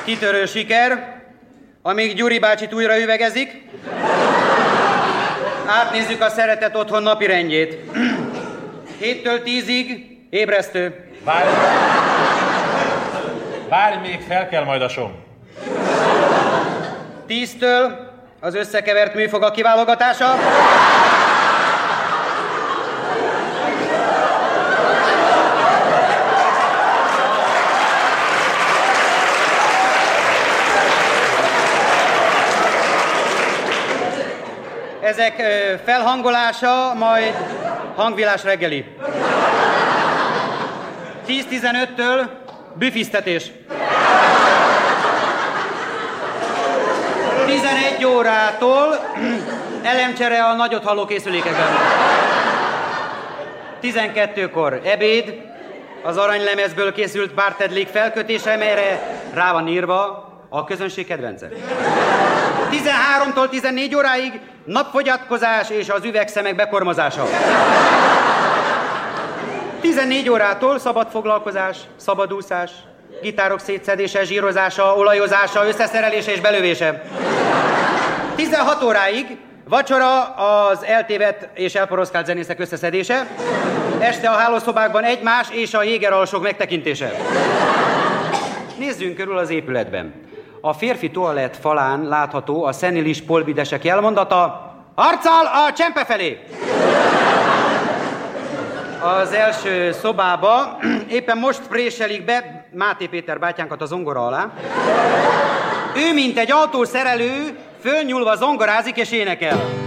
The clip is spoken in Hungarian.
Kitörő siker, amíg Gyuri bácsit újra üvegezik. Átnézzük a Szeretet Otthon napirendjét. 7-től 10-ig ébresztő. Várj, még fel kell majd a som. 10-től az összekevert műfogak kiválogatása. Ezek felhangolása, majd hangvilás reggeli. 10-15-től büfisztetés. 11 órától elemcsere a nagyot halló készülékekben. 12-kor ebéd, az aranylemezből készült bártedlék felkötése, melyre rá van írva a közönség kedvence. 13-tól 14 óráig napfogyatkozás és az üvegszemek bekormozása. 14 órától szabad foglalkozás, szabadúszás, gitárok szétszedése, zsírozása, olajozása, összeszerelése és belövése. 16 óráig vacsora, az eltévedt és elporoszkált zenészek összeszedése, este a hálószobákban egymás és a jégeralsók megtekintése. Nézzünk körül az épületben. A férfi toalett falán látható a szenilis polbidesek jelmondata: arccal a csempe felé! Az első szobába éppen most préselik be Máté Péter bátyánkat a zongora alá. Ő, mint egy autószerelő, fölnyúlva zongorázik és énekel.